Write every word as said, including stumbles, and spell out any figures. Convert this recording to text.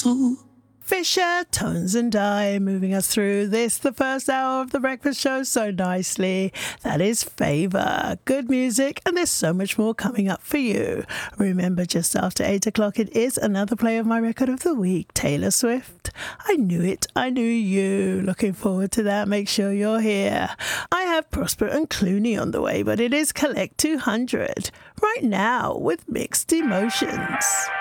Fisher, Tones and I, moving us through this, the first hour of The Breakfast Show, so nicely. That is Favour. Good music, and there's so much more coming up for you. Remember, just after eight o'clock, it is another play of my record of the week, Taylor Swift. I knew it, I knew you. Looking forward to that. Make sure you're here. I have Prosper and Clooney on the way, but it is Collect two hundred right now with Mixed Emotions.